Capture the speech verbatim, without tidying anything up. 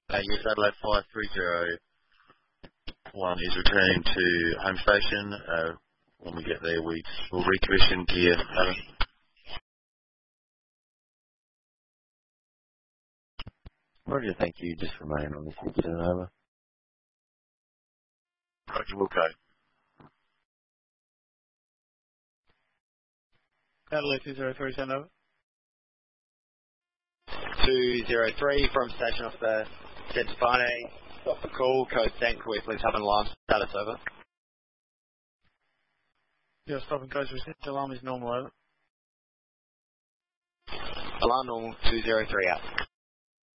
Uh, yes, Adelaide five three zero one is returning to home station. Uh, when we get there, we will recommission gear. Over. Roger, thank you. Just remain on this incident, over. Roger, Wilco. Adelaide two zero three, send over. two zero three from Station Officer Centopane. Off the call, code ten, can we please have an alarm status, over? Your stop and coast reset alarm is normal, over. Alarm normal, two zero three out.